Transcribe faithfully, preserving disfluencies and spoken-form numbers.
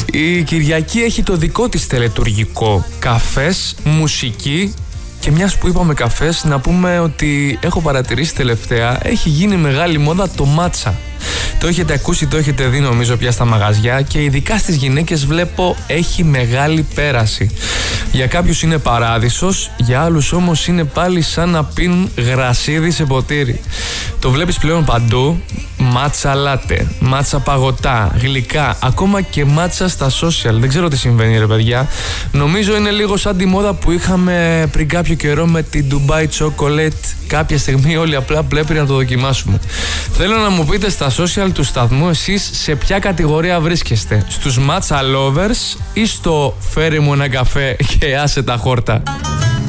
Η Κυριακή έχει το δικό της τελετουργικό. Καφές, μουσική. Και μιας που είπαμε καφές, να πούμε ότι έχω παρατηρήσει τελευταία, έχει γίνει μεγάλη μόδα το μάτσα. Το έχετε ακούσει, το έχετε δει νομίζω πια στα μαγαζιά και ειδικά στις γυναίκες βλέπω έχει μεγάλη πέραση. Για κάποιους είναι παράδεισος, για άλλους όμως είναι πάλι σαν να πίνουν γρασίδι σε ποτήρι. Το βλέπεις πλέον παντού, μάτσα λάτε, μάτσα παγωτά, γλυκά, ακόμα και μάτσα στα social. Δεν ξέρω τι συμβαίνει ρε παιδιά. Νομίζω είναι λίγο σαν τη μόδα που είχαμε πριν κάποιο καιρό με την Dubai Chocolate. Κάποια στιγμή όλοι απλά πρέπει να το δοκιμάσουμε. Θέλω να μου πείτε στα social του σταθμού εσείς σε ποια κατηγορία βρίσκεστε. Στους matcha lovers ή στο φέρε μου ένα καφέ και άσε τα χόρτα.